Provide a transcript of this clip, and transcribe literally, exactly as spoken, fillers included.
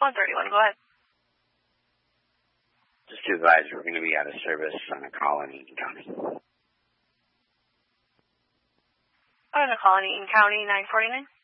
one thirty-one, go ahead. Just to advise, we're going to be out of service on a call in Eaton County. On a call in Eaton County, nine forty-nine.